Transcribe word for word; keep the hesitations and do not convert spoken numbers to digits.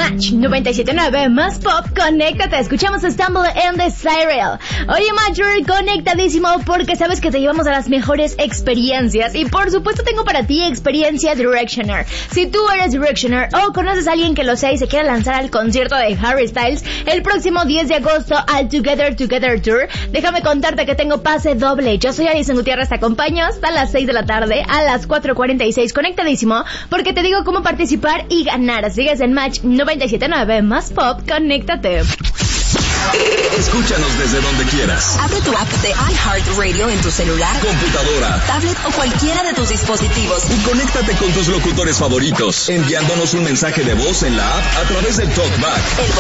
Match noventa y siete punto nueve más pop, conéctate, escuchamos Stumble and the Cyril. Oye, Major, conectadísimo porque sabes que te llevamos a las mejores experiencias y por supuesto tengo para ti experiencia Directioner. Si tú eres Directioner o conoces a alguien que lo sea y se quiere lanzar al concierto de Harry Styles el próximo diez de agosto al Together Together Tour, déjame contarte que tengo pase doble. Yo soy Alison Gutiérrez, te acompaño hasta las seis de la tarde, a las cuatro cuarenta y seis, conectadísimo, porque te digo cómo participar y ganar. Sigues en Match noventa y siete punto nueve más pop, conéctate. Escúchanos desde donde quieras. Abre tu app de iHeartRadio en tu celular, computadora, tablet o cualquiera de tus dispositivos. Y conéctate con tus locutores favoritos, enviándonos un mensaje de voz en la app a través del TalkBack.